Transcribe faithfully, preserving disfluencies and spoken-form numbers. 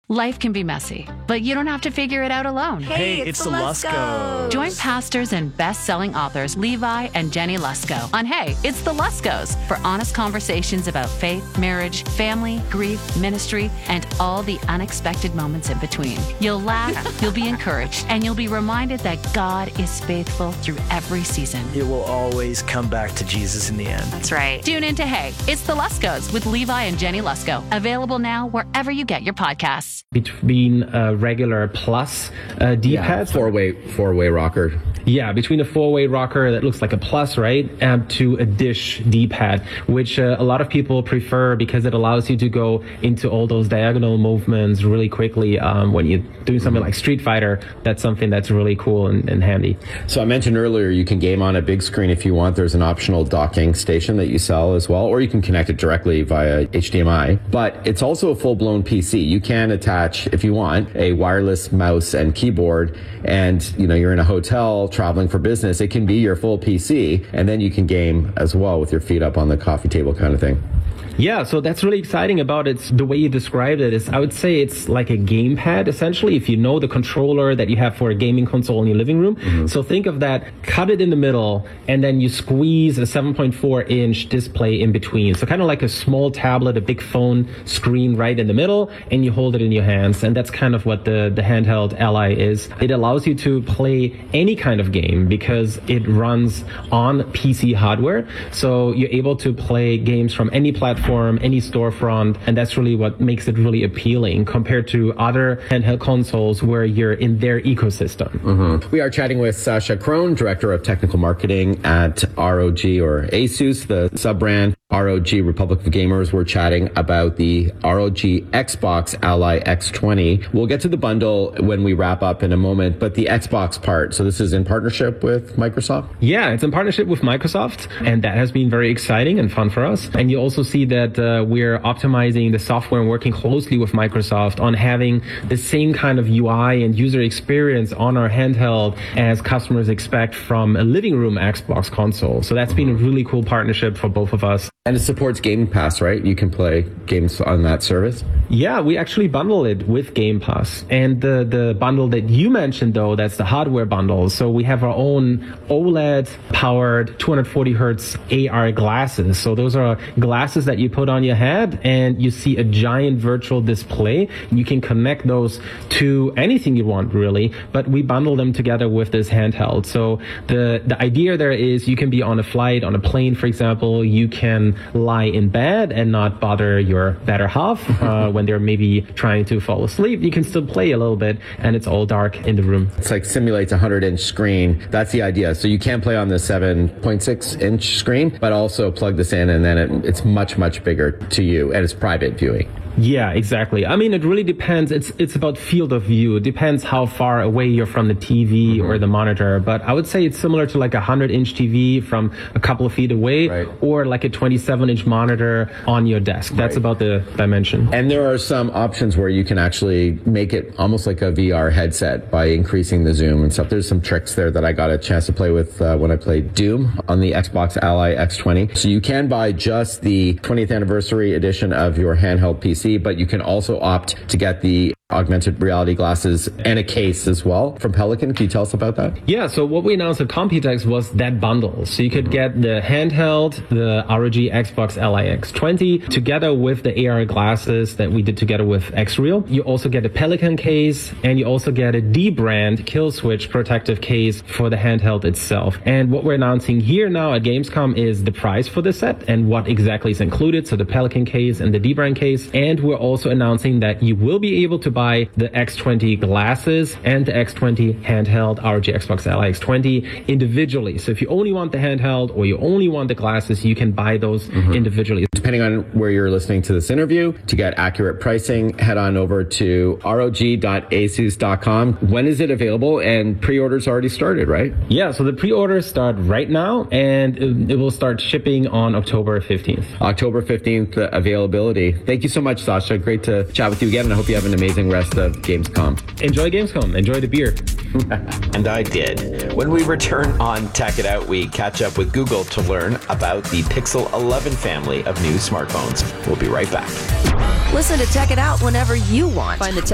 Life can be messy, but you don't have to figure it out alone. Hey, it's, it's the Luskos. Join pastors and best-selling authors Levi and Jenny Lusko on Hey, It's the Luskos for honest conversations about faith, marriage, family, grief, ministry, and all the unexpected moments in between. You'll laugh, you'll be encouraged, and you'll be reminded that God is faithful through every season. It will always come back to Jesus in the end. That's right. Tune in to Hey, It's the Luskos with Levi and Jenny Lusko. Available now wherever you get your podcasts. Between a regular plus uh, D-pad. Yeah, four-way, four-way rocker. Yeah, between a four-way rocker that looks like a plus, right, um, to a dish D-pad, which uh, a lot of people prefer because it allows you to go into all those diagonal movements really quickly. Um, when you're doing something like Street Fighter, that's something that's really cool and, and handy. So I mentioned earlier, you can game on a big screen if you want. There's an optional docking station that you sell as well, or you can connect it directly via H D M I. But it's also a full-blown P C. You can attach, if you want, a wireless mouse and keyboard, and you know you're in a hotel traveling for business, it can be your full P C, and then you can game as well with your feet up on the coffee table kind of thing. Yeah, so that's really exciting about it. The way you described it is, I would say it's like a gamepad, essentially, if you know the controller that you have for a gaming console in your living room. Mm-hmm. So think of that, cut it in the middle, and then you squeeze a seven point four inch display in between. So kind of like a small tablet, a big phone screen right in the middle, and you hold it in your hands. And that's kind of what the, the handheld Ally is. It allows you to play any kind of game because it runs on P C hardware. So you're able to play games from any platform, any storefront, and that's really what makes it really appealing compared to other handheld consoles where you're in their ecosystem. Mm-hmm. We are chatting with Sasha Krohn, Director of Technical Marketing at R O G, or ASUS, the sub-brand. R O G, Republic of Gamers. We're chatting about the R O G Xbox Ally X twenty. We'll get to the bundle when we wrap up in a moment, but the Xbox part, so this is in partnership with Microsoft? Yeah, it's in partnership with Microsoft, and that has been very exciting and fun for us. And you also see that uh, we're optimizing the software and working closely with Microsoft on having the same kind of U I and user experience on our handheld as customers expect from a living room Xbox console. So that's been a really cool partnership for both of us. And it supports Game Pass, right? You can play games on that service? Yeah, we actually bundle it with Game Pass. And the, the bundle that you mentioned, though, that's the hardware bundle. So we have our own OLED-powered two hundred forty hertz A R glasses. So those are glasses that you put on your head, and you see a giant virtual display. You can connect those to anything you want, really. But we bundle them together with this handheld. So the, the idea there is you can be on a flight, on a plane, for example. You can lie in bed and not bother your better half uh, when they're maybe trying to fall asleep. You can still play a little bit, and it's all dark in the room. It's like simulates a one hundred inch screen. That's the idea. So you can play on the seven point six inch screen, but also plug this in, and then it, it's much, much bigger to you, and it's private viewing. Yeah, exactly. I mean, it really depends. It's it's about field of view. It depends how far away you're from the T V mm-hmm. or the monitor. But I would say it's similar to like a one hundred inch T V from a couple of feet away, right. or like a twenty-seven inch monitor on your desk. That's right. about the dimension. And there are some options where you can actually make it almost like a V R headset by increasing the zoom and stuff. There's some tricks there that I got a chance to play with uh, when I played Doom on the Xbox Ally X twenty. So you can buy just the twentieth anniversary edition of your handheld P C, but you can also opt to get the augmented reality glasses and a case as well from Pelican. Can you tell us about that? Yeah, so what we announced at Computex was that bundle. So you could get the handheld, the R O G Xbox Ally X twenty, together with the A R glasses that we did together with Xreal. You also get a Pelican case, and you also get a D-brand kill switch protective case for the handheld itself. And what we're announcing here now at Gamescom is the price for the set and what exactly is included, so the Pelican case and the D-brand case. And we're also announcing that you will be able to buy the X twenty glasses and the X twenty handheld R O G Xbox Ally X twenty individually. So if you only want the handheld or you only want the glasses, you can buy those mm-hmm. individually. Depending on where you're listening to this interview, to get accurate pricing, head on over to R O G dot asus dot com. When is it available? And pre-orders already started, right? Yeah, so the pre-orders start right now, and it, it will start shipping on October fifteenth. October fifteenth uh, availability. Thank you so much, Sasha. Great to chat with you again, and I hope you have an amazing rest of Gamescom. Enjoy Gamescom. Enjoy the beer. And I did. When we return on Tech It Out, we catch up with Google to learn about the Pixel eleven family of new smartphones. We'll be right back. Listen to Tech It Out whenever you want. Find the